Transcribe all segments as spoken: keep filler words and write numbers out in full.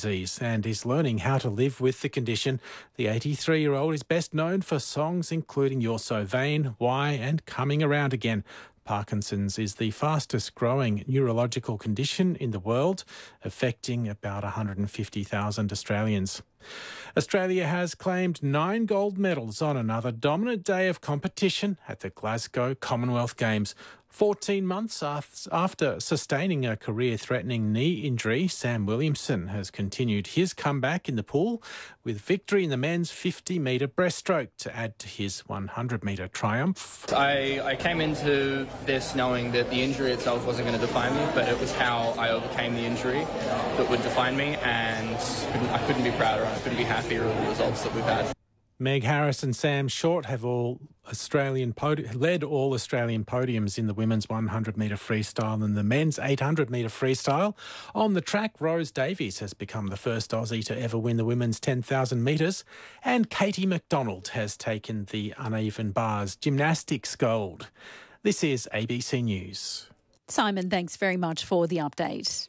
disease and is learning how to live with the condition. The eighty-three-year-old is best known for songs including You're So Vain, Why and Coming Around Again. Parkinson's is the fastest growing neurological condition in the world, affecting about one hundred fifty thousand Australians. Australia has claimed nine gold medals on another dominant day of competition at the Glasgow Commonwealth Games. fourteen months after sustaining a career-threatening knee injury, Sam Williamson has continued his comeback in the pool with victory in the men's fifty metre breaststroke to add to his one hundred metre triumph. I, I came into this knowing that the injury itself wasn't going to define me, but it was how I overcame the injury that would define me, and I couldn't be prouder, I couldn't be happier with the results that we've had. Meg Harris and Sam Short have all Australian podi- led all Australian podiums in the women's one hundred metre freestyle and the men's eight hundred metre freestyle. On the track, Rose Davies has become the first Aussie to ever win the women's ten thousand metres, and Katie McDonald has taken the uneven bars gymnastics gold. This is A B C News. Simon, thanks very much for the update.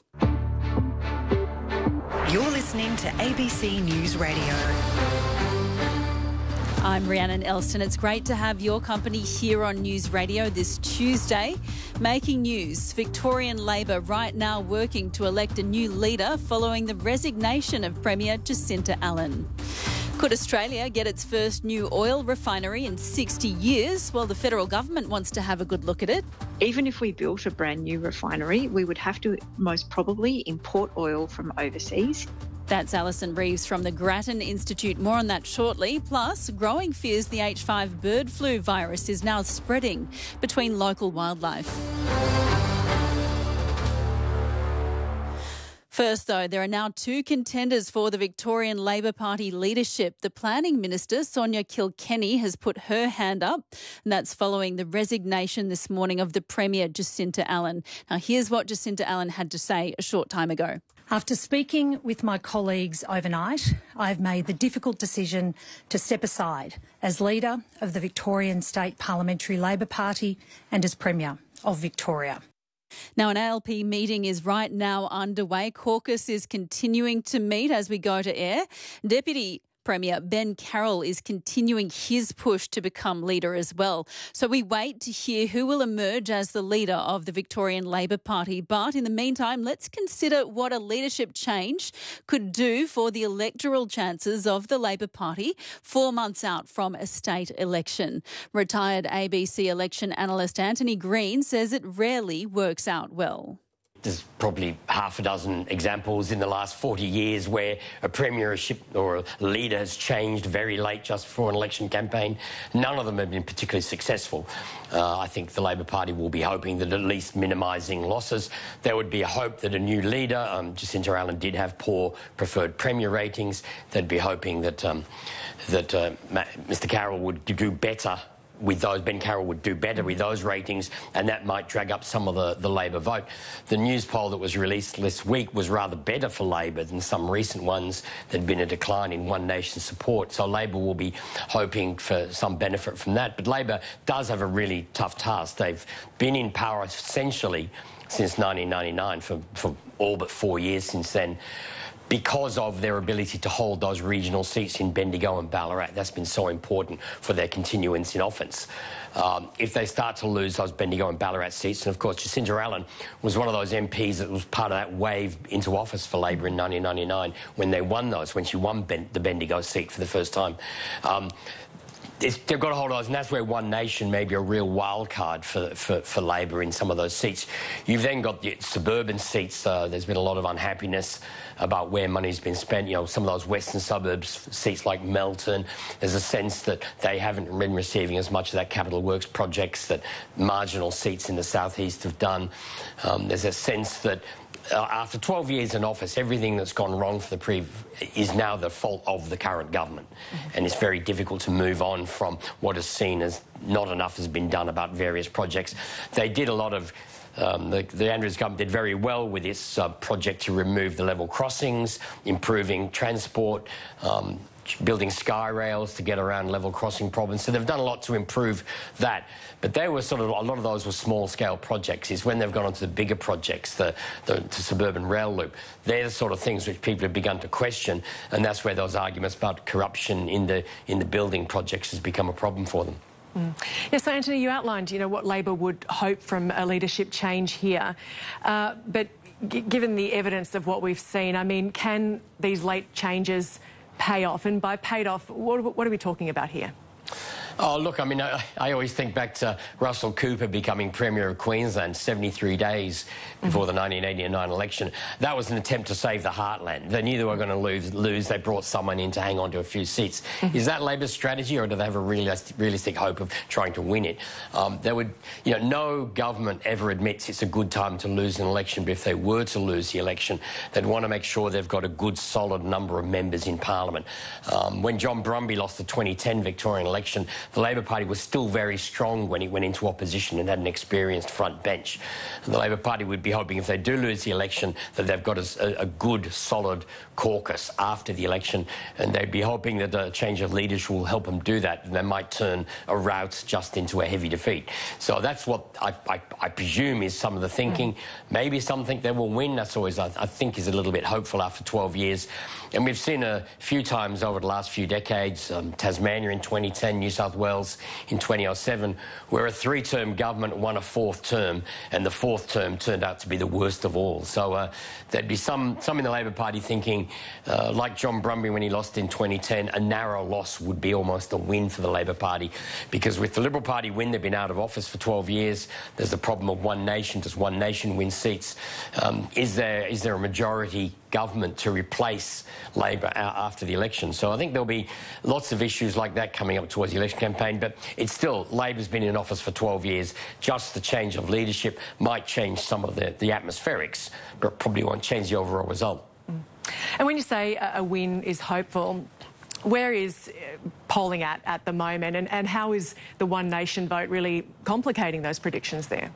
You're listening to A B C News Radio. I'm Rhiannon Elston. It's great to have your company here on News Radio this Tuesday. Making news, Victorian Labor right now working to elect a new leader following the resignation of Premier Jacinta Allan. Could Australia get its first new oil refinery in sixty years? Well, the federal government wants to have a good look at it. Even if we built a brand new refinery, we would have to most probably import oil from overseas. That's Alison Reeves from the Grattan Institute. More on that shortly. Plus, growing fears the H five bird flu virus is now spreading between local wildlife. First, though, there are now two contenders for the Victorian Labor Party leadership. The Planning Minister, Sonia Kilkenny, has put her hand up, and that's following the resignation this morning of the Premier, Jacinta Allan. Now, here's what Jacinta Allan had to say a short time ago. After speaking with my colleagues overnight, I've made the difficult decision to step aside as leader of the Victorian State Parliamentary Labor Party and as Premier of Victoria. Now, an A L P meeting is right now underway. Caucus is continuing to meet as we go to air. Deputy Premier Ben Carroll is continuing his push to become leader as well. So we wait to hear who will emerge as the leader of the Victorian Labor Party. But in the meantime, let's consider what a leadership change could do for the electoral chances of the Labor Party four months out from a state election. Retired A B C election analyst Anthony Green says it rarely works out well. There's probably half a dozen examples in the last forty years where a premiership or a leader has changed very late just before an election campaign. None of them have been particularly successful. Uh, I think the Labor Party will be hoping that at least minimising losses. There would be a hope that a new leader, um, Jacinta Allan did have poor preferred premier ratings. They'd be hoping that, um, that uh, Mr Carroll would do better with those. Ben Carroll would do better with those ratings, and that might drag up some of the, the Labor vote. The news poll that was released this week was rather better for Labor than some recent ones. There'd been a decline in One Nation support, so Labor will be hoping for some benefit from that. But Labor does have a really tough task. They've been in power essentially since nineteen ninety-nine, for, for all but four years since then, because of their ability to hold those regional seats in Bendigo and Ballarat. That's been so important for their continuance in office. Um, if they start to lose those Bendigo and Ballarat seats, and of course Jacinta Allan was one of those M Ps that was part of that wave into office for Labor in nineteen ninety-nine when they won those, when she won ben the Bendigo seat for the first time. Um, It's, they've got to hold those, and that's where One Nation may be a real wild card for, for, for Labor in some of those seats. You've then got the suburban seats. Uh, there's been a lot of unhappiness about where money's been spent. You know, some of those western suburbs, seats like Melton, there's a sense that they haven't been receiving as much of that capital works projects that marginal seats in the southeast have done. Um, there's a sense that Uh, after twelve years in office, everything that's gone wrong for the pre is now the fault of the current government. Mm-hmm. And it's very difficult to move on from what is seen as not enough has been done about various projects. They did a lot of Um, the, the Andrews government did very well with this uh, project to remove the level crossings, improving transport, um, building sky rails to get around level crossing problems. So they've done a lot to improve that. But they were sort of, a lot of those were small-scale projects. Is when they've gone on to the bigger projects, the, the, the suburban rail loop. They're the sort of things which people have begun to question, and that's where those arguments about corruption in the, in the building projects has become a problem for them. Mm. Yes, so Anthony, you outlined, you know, what Labor would hope from a leadership change here. Uh, but g given the evidence of what we've seen, I mean, can these late changes pay off? And by paid off, what, what are we talking about here? Oh, look, I mean, I, I always think back to Russell Cooper becoming Premier of Queensland seventy-three days before mm-hmm. the nineteen eighty-nine election. That was an attempt to save the heartland. They knew they were going to lose. lose. They brought someone in to hang on to a few seats. Mm-hmm. Is that Labor's strategy, or do they have a realistic, realistic hope of trying to win it? Um, they would, you know, no government ever admits it's a good time to lose an election, but if they were to lose the election, they'd want to make sure they've got a good, solid number of members in Parliament. Um, when John Brumby lost the twenty ten Victorian election, the Labor Party was still very strong when he went into opposition and had an experienced front bench. And the Labor Party would be hoping if they do lose the election that they've got a, a good, solid caucus after the election, and they'd be hoping that a change of leadership will help them do that, and they might turn a rout just into a heavy defeat. So that's what I, I, I presume is some of the thinking. Mm. Maybe some think they will win. That's always, I, I think, is a little bit hopeful after twelve years. And we've seen a few times over the last few decades, um, Tasmania in twenty ten, New South Wales in twenty oh seven, where a three-term government won a fourth term, and the fourth term turned out to be the worst of all. So uh, there'd be some, some in the Labor Party thinking, uh, like John Brumby when he lost in twenty ten, a narrow loss would be almost a win for the Labor Party, because with the Liberal Party win, they've been out of office for twelve years. There's the problem of one nation. Does one nation win seats? Um, is there, is there a majority government to replace Labor after the election? So I think there'll be lots of issues like that coming up towards the election campaign, but it's still, Labor's been in office for twelve years. Just the change of leadership might change some of the, the atmospherics, but probably won't change the overall result. Mm. And when you say a win is hopeful, where is polling at at the moment, and, and how is the One Nation vote really complicating those predictions there?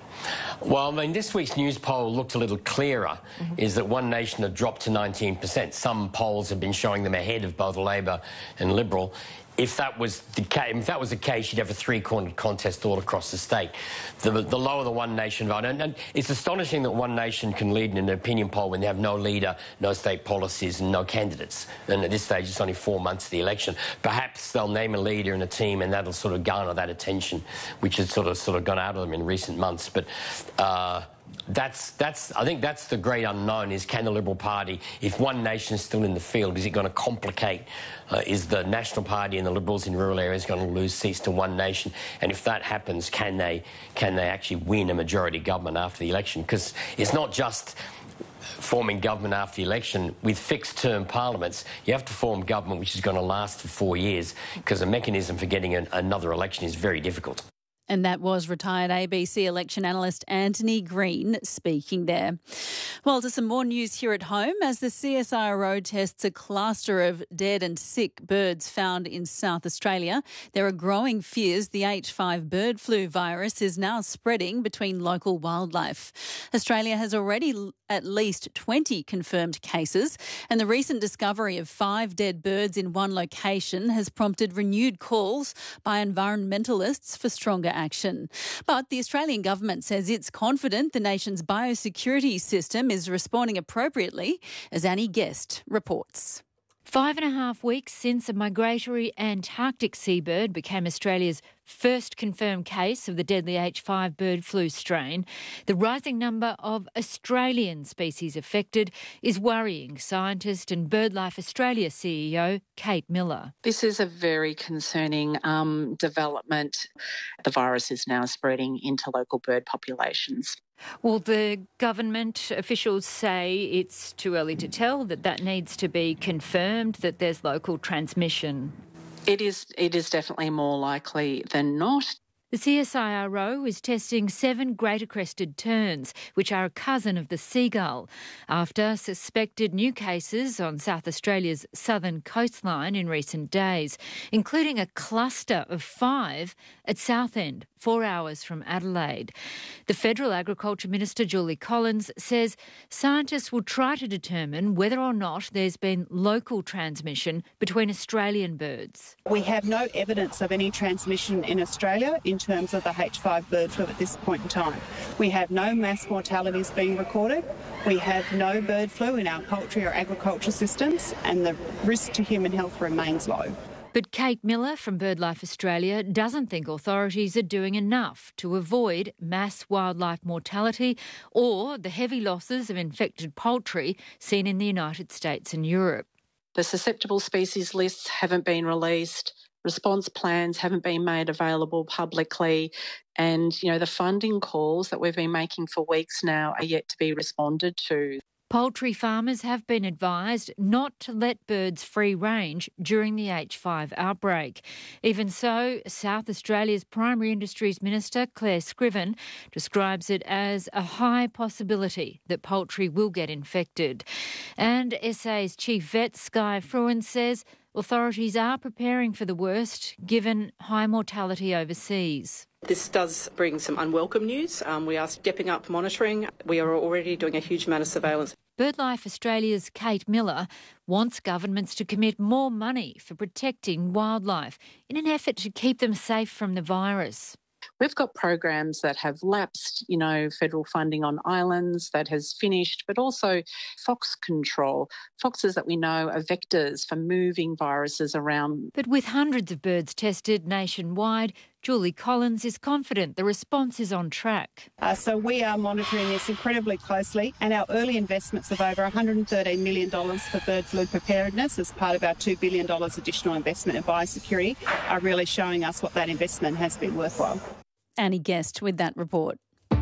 Well, I mean, this week's news poll looked a little clearer, mm-hmm. is that One Nation had dropped to nineteen percent. Some polls have been showing them ahead of both Labor and Liberal. If that was the case, if that was the case, you'd have a three-cornered contest all across the state. The, the lower the One Nation vote, and, and it's astonishing that One Nation can lead in an opinion poll when they have no leader, no state policies, and no candidates. And at this stage, it's only four months of the election. Perhaps they'll name a leader and a team, and that'll sort of garner that attention, which has sort of sort of gone out of them in recent months. But uh, That's, that's, I think that's the great unknown, is can the Liberal Party, if One Nation's still in the field, is it going to complicate, uh, is the National Party and the Liberals in rural areas going to lose seats to One Nation? And if that happens, can they, can they actually win a majority government after the election? Because it's not just forming government after the election. With fixed-term parliaments, you have to form government which is going to last for four years, because the mechanism for getting an, another election is very difficult. And that was retired A B C election analyst Anthony Green speaking there. Well, to some more news here at home, as the C S I R O tests a cluster of dead and sick birds found in South Australia, there are growing fears the H five bird flu virus is now spreading between local wildlife. Australia has already at least twenty confirmed cases, and the recent discovery of five dead birds in one location has prompted renewed calls by environmentalists for stronger action. But the Australian government says it's confident the nation's biosecurity system is responding appropriately, as Annie Guest reports. Five and a half weeks since a migratory Antarctic seabird became Australia's first confirmed case of the deadly H five bird flu strain, the rising number of Australian species affected is worrying scientist and BirdLife Australia C E O Kate Miller. This is a very concerning um, development. The virus is now spreading into local bird populations. Well, the government officials say it's too early to tell, that that needs to be confirmed, that there's local transmission. It is, it is definitely more likely than not. The C S I R O is testing seven greater crested terns, which are a cousin of the seagull, after suspected new cases on South Australia's southern coastline in recent days, including a cluster of five at Southend, four hours from Adelaide. The Federal Agriculture Minister, Julie Collins, says scientists will try to determine whether or not there's been local transmission between Australian birds. We have no evidence of any transmission in Australia in terms of the H five bird flu at this point in time. We have no mass mortalities being recorded. We have no bird flu in our poultry or agriculture systems, and the risk to human health remains low. But Kate Miller from BirdLife Australia doesn't think authorities are doing enough to avoid mass wildlife mortality or the heavy losses of infected poultry seen in the United States and Europe. The susceptible species lists haven't been released. Response plans haven't been made available publicly, and, you know, the funding calls that we've been making for weeks now are yet to be responded to. Poultry farmers have been advised not to let birds free range during the H five outbreak. Even so, South Australia's Primary Industries Minister, Claire Scriven, describes it as a high possibility that poultry will get infected. And S A's Chief Vet, Skye Fruin, says authorities are preparing for the worst, given high mortality overseas. This does bring some unwelcome news. Um, we are stepping up monitoring. We are already doing a huge amount of surveillance. BirdLife Australia's Kate Miller wants governments to commit more money for protecting wildlife in an effort to keep them safe from the virus. We've got programs that have lapsed, you know, federal funding on islands that has finished, but also fox control. Foxes that we know are vectors for moving viruses around. But with hundreds of birds tested nationwide, Julie Collins is confident the response is on track. Uh, so we are monitoring this incredibly closely, and our early investments of over one hundred thirteen million dollars for bird flu preparedness as part of our two billion dollars additional investment in biosecurity are really showing us what that investment has been worthwhile. Annie Guest with that report.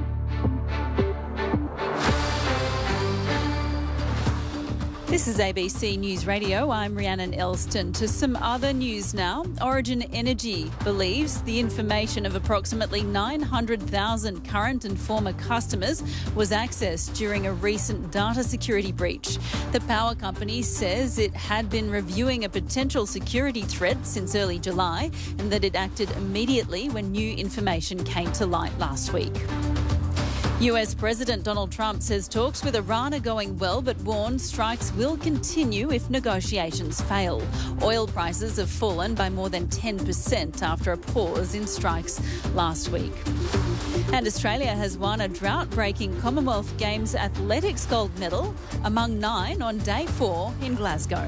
This is A B C News Radio. I'm Rhiannon Elston. To some other news now. Origin Energy believes the information of approximately nine hundred thousand current and former customers was accessed during a recent data security breach. The power company says it had been reviewing a potential security threat since early July and that it acted immediately when new information came to light last week. U S President Donald Trump says talks with Iran are going well, but warns strikes will continue if negotiations fail. Oil prices have fallen by more than ten percent after a pause in strikes last week. And Australia has won a drought-breaking Commonwealth Games athletics gold medal among nine on day four in Glasgow.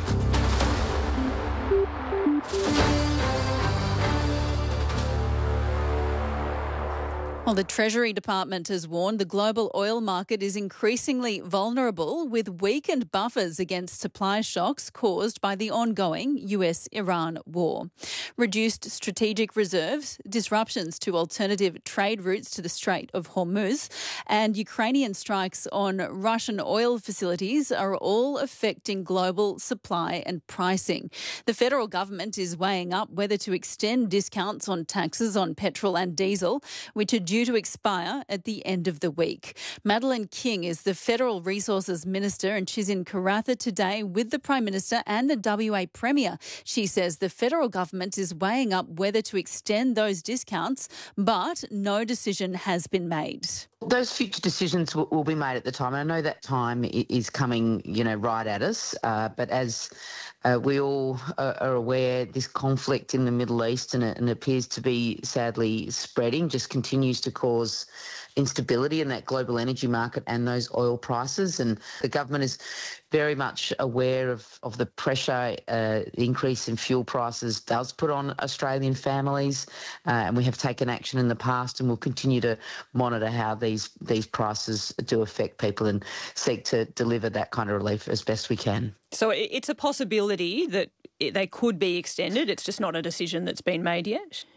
Well, the Treasury Department has warned the global oil market is increasingly vulnerable with weakened buffers against supply shocks caused by the ongoing U S Iran war. Reduced strategic reserves, disruptions to alternative trade routes to the Strait of Hormuz, and Ukrainian strikes on Russian oil facilities are all affecting global supply and pricing. The federal government is weighing up whether to extend discounts on taxes on petrol and diesel, which are due due to expire at the end of the week. Madeleine King is the Federal Resources Minister and she's in Karratha today with the Prime Minister and the W A Premier. She says the federal government is weighing up whether to extend those discounts, but no decision has been made. Those future decisions will, will be made at the time. And I know that time is coming, you know, right at us. Uh, but as uh, we all are, are aware, this conflict in the Middle East, and it, and it appears to be sadly spreading, just continues to cause instability in that global energy market and those oil prices. And the government is very much aware of, of the pressure uh, the increase in fuel prices does put on Australian families. Uh, and we have taken action in the past and will continue to monitor how these, these prices do affect people and seek to deliver that kind of relief as best we can. So it's a possibility that they could be extended. It's just not a decision that's been made yet?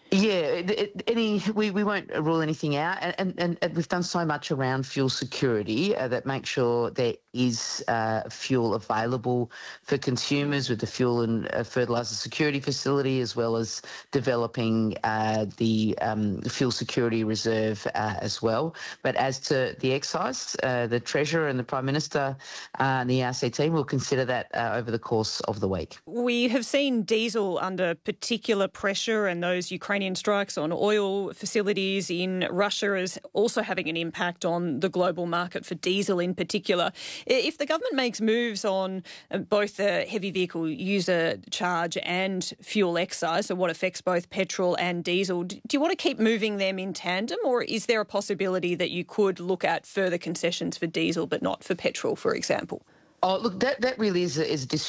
Yeah, any we, we won't rule anything out, and, and, and we've done so much around fuel security uh, that makes sure there is uh, fuel available for consumers with the Fuel and uh, Fertiliser Security Facility, as well as developing uh, the um, Fuel Security Reserve uh, as well. But as to the excise, uh, the Treasurer and the Prime Minister uh, and the R C T will consider that uh, over the course of the week. We have seen diesel under particular pressure, and those Ukrainian strikes on oil facilities in Russia is also having an impact on the global market for diesel in particular. If the government makes moves on both the heavy vehicle user charge and fuel excise, so what affects both petrol and diesel, do you want to keep moving them in tandem, or is there a possibility that you could look at further concessions for diesel but not for petrol, for example? Oh, look, that, that really is a, is a